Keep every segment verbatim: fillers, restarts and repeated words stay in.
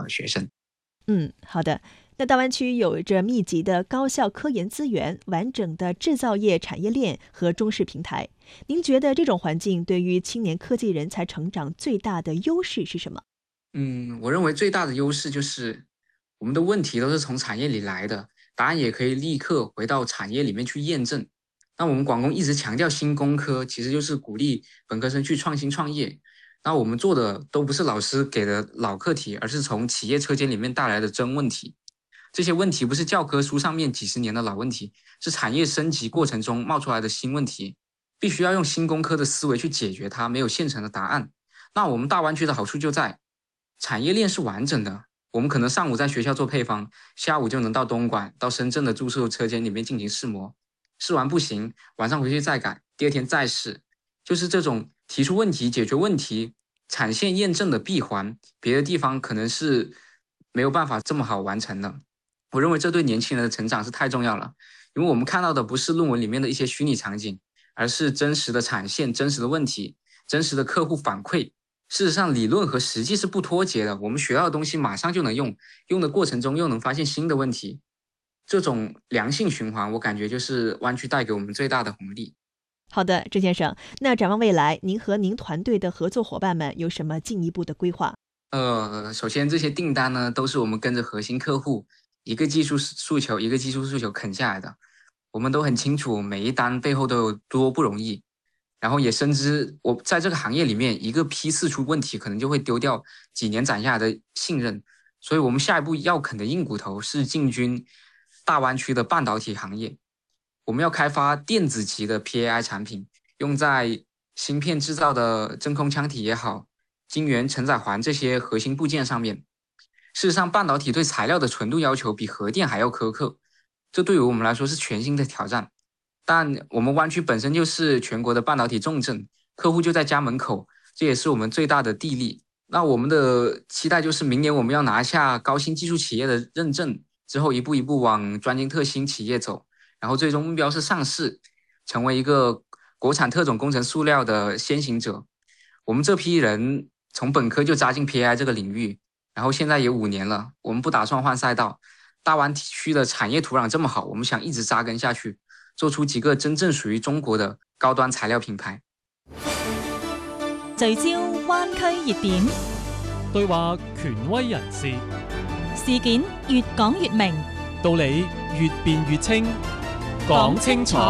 学生。 嗯，好的。那大湾区有着密集的高校科研资源、完整的制造业产业链和中式平台。您觉得这种环境对于青年科技人才成长最大的优势是什么？ 嗯，我认为最大的优势就是我们的问题都是从产业里来的，答案也可以立刻回到产业里面去验证。那我们广工一直强调新工科，其实就是鼓励本科生去创新创业。那我们做的都不是老师给的老课题，而是从企业车间里面带来的真问题。这些问题不是教科书上面几十年的老问题，是产业升级过程中冒出来的新问题，必须要用新工科的思维去解决它，没有现成的答案。那我们大湾区的好处就在产业链是完整的，我们可能上午在学校做配方，下午就能到东莞、到深圳的注塑车间里面进行试模，试完不行，晚上回去再改，第二天再试，就是这种提出问题、解决问题、产线验证的闭环，别的地方可能是没有办法这么好完成的。我认为这对年轻人的成长是太重要了，因为我们看到的不是论文里面的一些虚拟场景，而是真实的产线、真实的问题、真实的客户反馈。事实上，理论和实际是不脱节的，我们学到的东西马上就能用，用的过程中又能发现新的问题，这种良性循环，我感觉就是湾区带给我们最大的红利。 好的，郑先生，那展望未来，您和您团队的合作伙伴们有什么进一步的规划？ 呃，首先这些订单呢，都是我们跟着核心客户一个技术诉求一个技术诉求啃下来的，我们都很清楚每一单背后都有多不容易，然后也深知我在这个行业里面一个批次出问题，可能就会丢掉几年攒下来的信任，所以我们下一步要啃的硬骨头是进军大湾区的半导体行业。我们要开发电子级的 P A I 产品，用在芯片制造的真空腔体也好，晶圆承载环这些核心部件上面。事实上，半导体对材料的纯度要求比核电还要苛刻，这对于我们来说是全新的挑战。但我们湾区本身就是全国的半导体重镇，客户就在家门口，这也是我们最大的地利。那我们的期待就是明年我们要拿下高新技术企业的认证，之后一步一步往专精特新企业走，然后最终目标是上市，成为一个国产特种工程塑料的先行者。我们这批人从本科就扎进 P A I 这个领域，然后现在也五年了，我们不打算换赛道。大湾区的产业土壤这麼好，我們想一直扎根下去，做出幾個真正屬於中國的高端材料品牌。 聚焦灣區熱點， 對話權威人士， 事件越講越明， 道理越辯越清，講清楚。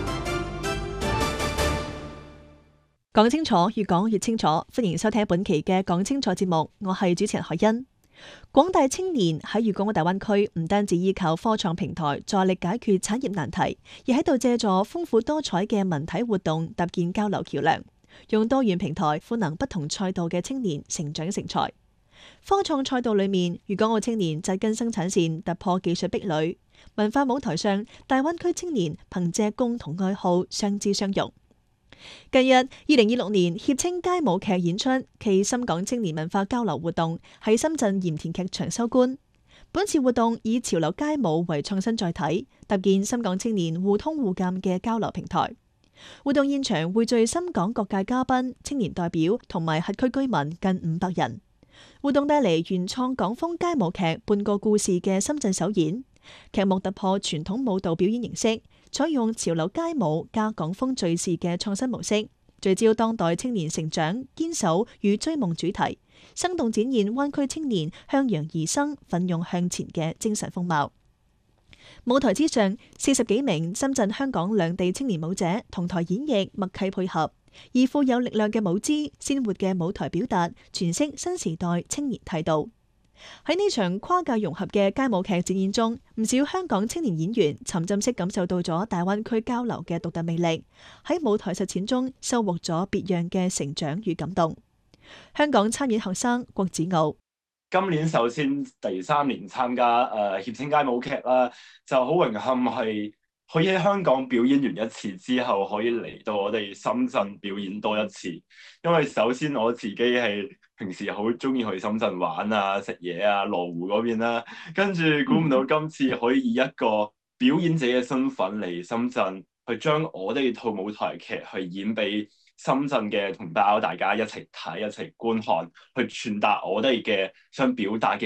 講清楚，越講越清楚。歡迎收聽本期嘅講清楚節目，我係主持人海欣。廣大青年喺粵港澳大灣區唔單止依靠科創平台助力解決產業難題，而喺度借助豐富多彩嘅文體活動搭建交流橋梁，用多元平台賦能不同賽道嘅青年成長成才。科創賽道裏面，粵港澳青年紮根生產線，突破技術壁壘；文化舞台上，大灣區青年憑借共同愛好相知相融。近日，二零二六年協青街舞劇演出暨深港青年文化交流活動喺深圳鹽田劇場收官。本次活動以潮流街舞為創新載體，搭建深港青年互通互鑑嘅交流平台。活動現場匯聚深港各界嘉賓、青年代表同埋轄區居民近五百人。活動帶嚟原創港風街舞劇《半個故事》嘅深圳首演，劇目突破傳統舞蹈表演形式，採用潮流街舞加港風敘事嘅創新模式，聚焦當代青年成長、堅守與追夢主題，生動展現灣區青年向陽而生、奮勇向前嘅精神風貌。舞台之上，四十幾名深圳、香港兩地青年舞者同台演繹，默契配合，以富有力量嘅舞姿、鮮活嘅舞台表達，詮釋新時代青年態度。喺呢場跨界融合嘅街舞劇展演中，唔少香港青年演員沉浸式感受到咗大灣區交流嘅獨特魅力，喺舞台實踐中收穫咗別樣嘅成長與感動。香港參演學生郭子傲， 今年首先第三年參加誒協青街舞劇啦，就好榮幸係可以喺香港表演完一次之後，可以嚟到我哋深圳表演多一次。因為首先我自己係平時好中意去深圳玩啊、食嘢啊、羅湖嗰邊啦，跟住估唔到今次可以以一個表演者嘅身份嚟深圳，去將我哋套舞台劇去演俾深圳嘅同胞，大家一齊睇、一齊觀看，去傳達我哋嘅想表達嘅